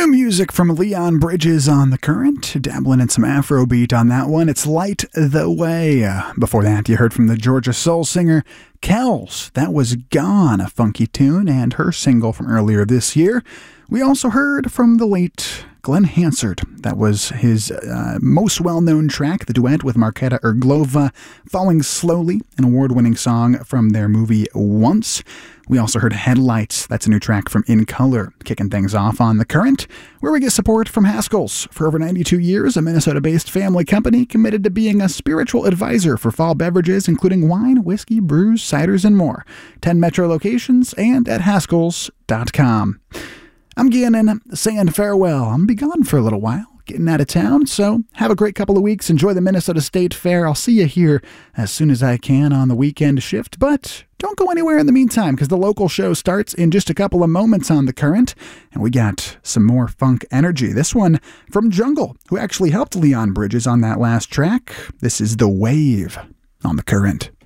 New music from Leon Bridges on The Current, dabbling in some Afrobeat on that one. It's Light the Way. Before that, you heard from the Georgia soul singer Kells. That was Gone, a funky tune, and her single from earlier this year. We also heard from the late Glenn Hansard. That was his most well-known track, the duet with Marketa Irglova, Falling Slowly, an award-winning song from their movie Once. We also heard Headlights. That's a new track from In Color, kicking things off on The Current, where we get support from Haskell's. For over 92 years, a Minnesota-based family company committed to being a spiritual advisor for fall beverages, including wine, whiskey, brews, ciders, and more. 10 metro locations and at haskells.com. I'm Gannon, saying farewell. I'm be gone for a little while, getting out of town, so have a great couple of weeks. Enjoy the Minnesota State Fair. I'll see you here as soon as I can on the weekend shift, but don't go anywhere in the meantime, because the local show starts in just a couple of moments on The Current, and we got some more funk energy. This one from Jungle, who actually helped Leon Bridges on that last track. This is The Wave on The Current.